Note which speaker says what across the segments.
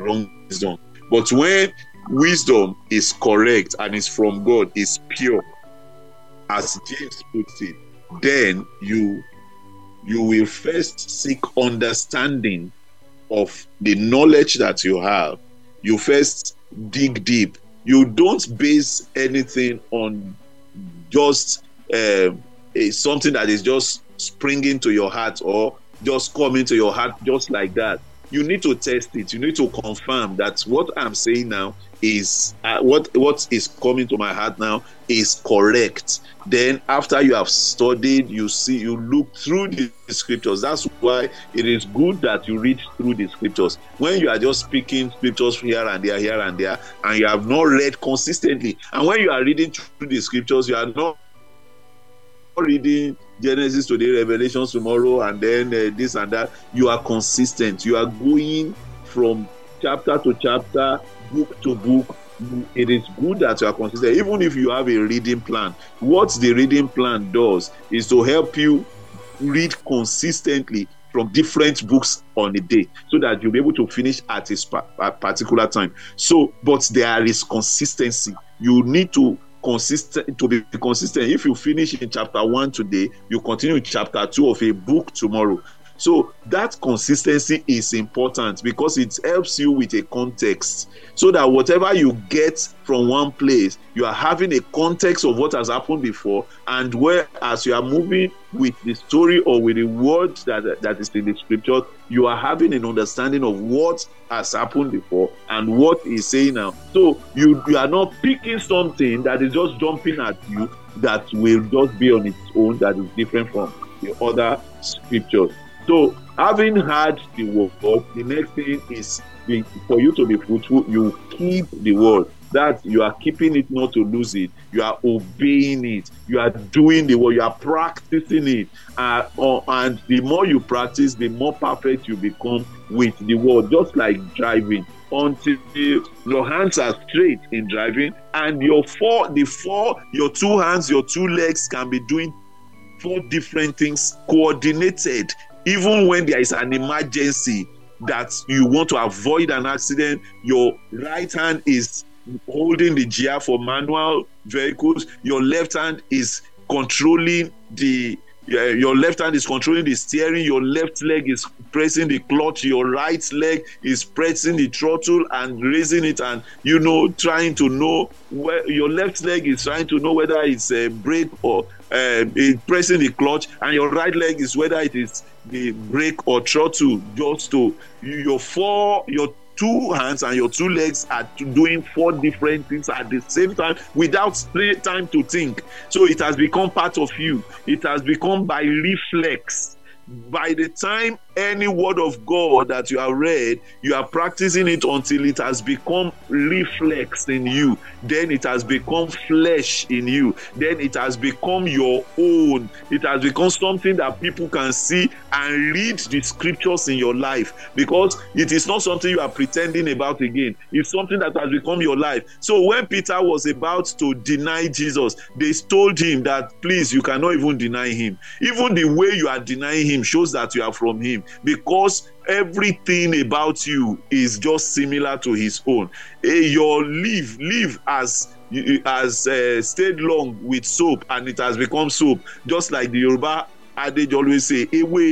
Speaker 1: wrong wisdom. But when wisdom is correct and is from God, is pure, as James puts it, then you will first seek understanding of the knowledge that you have. You first dig deep. You don't base anything on just something that is just springing to your heart or just coming to your heart just like that. You need to test it. You need to confirm that what I'm saying now is what is coming to my heart now is correct. Then after you have studied, you look through the scriptures. That's why it is good that you read through the scriptures. When you are just picking scriptures here and there, and you have not read consistently, and when you are reading through the scriptures, you are not reading Genesis today, Revelations tomorrow, and then this and that. You are consistent. You are going from chapter to chapter, book to book. It is good that you are consistent, even if you have a reading plan. What the reading plan does is to help you read consistently from different books on a day, so that you'll be able to finish at a particular time. So, but there is consistency. You need to be consistent. If you finish in chapter 1 today, you continue in chapter 2 of a book tomorrow. So that consistency is important because it helps you with a context, so that whatever you get from one place, you are having a context of what has happened before, and where as you are moving with the story or with the word that is in the scripture, you are having an understanding of what has happened before and what is saying now. So you are not picking something that is just jumping at you, that will just be on its own, that is different from the other scriptures. So having heard the word, the next thing is for you to be fruitful, you keep the word. That you are keeping it, not to lose it. You are obeying it. You are doing the word. You are practicing it. And the more you practice, the more perfect you become with the word. Just like driving, until your hands are straight in driving, and your two hands, your two legs can be doing 4 different things coordinated. Even when there is an emergency that you want to avoid an accident, your right hand is holding the gear for manual vehicles. Your left hand is controlling the steering. Your left leg is pressing the clutch. Your right leg is pressing the throttle and raising it, and trying to know where your left leg is trying to know whether it's a brake or pressing the clutch, and your right leg is whether it is the brake or throttle. Just to your 2 hands and your 2 legs are doing 4 different things at the same time without time to think. So it has become part of you. It has become by reflex. By the time any word of God that you have read, you are practicing it until it has become reflex in you. Then it has become flesh in you. Then it has become your own. It has become something that people can see and read the scriptures in your life, because it is not something you are pretending about again. It's something that has become your life. So when Peter was about to deny Jesus, they told him that, please, you cannot even deny him. Even the way you are denying him shows that you are from him, because everything about you is just similar to his own. Your leaf has stayed long with soap, and it has become soap, just like the Yoruba adage always say,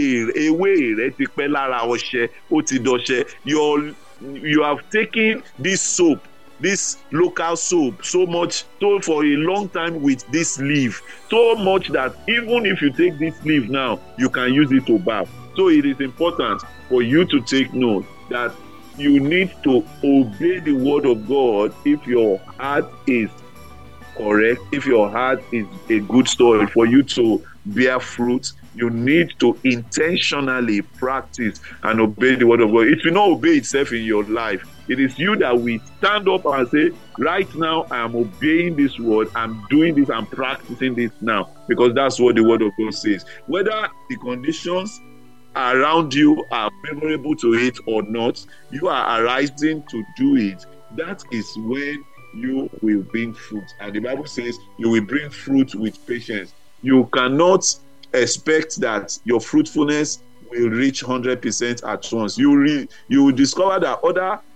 Speaker 1: you have taken this soap, this local soap, so for a long time with this leaf, so much that even if you take this leaf now, you can use it to bath. So it is important for you to take note that you need to obey the word of God if your heart is correct, if your heart is a good soil for you to bear fruit. You need to intentionally practice and obey the word of God. It will not obey itself in your life. It is you that will stand up and say, right now I am obeying this word, I'm doing this, I'm practicing this now, because that's what the word of God says. Whether the conditions around you are favorable to it or not, you are arising to do it. That is when you will bring fruit. And the Bible says you will bring fruit with patience. You cannot expect that your fruitfulness will reach 100% at once. You will discover that other